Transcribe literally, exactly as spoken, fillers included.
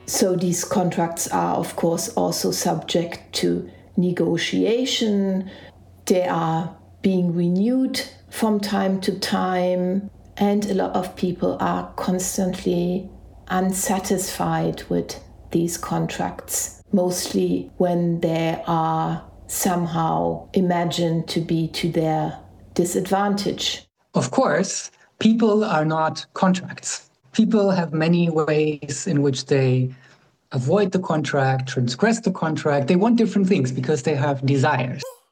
So these contracts are, of course, also subject to negotiation. They are being renewed from time to time, and a lot of people are constantly unsatisfied with these contracts, mostly when they are somehow imagined to be to their disadvantage. Of course, people are not contracts. People have many ways in which they avoid the contract, transgress the contract. They want different things because they have desires.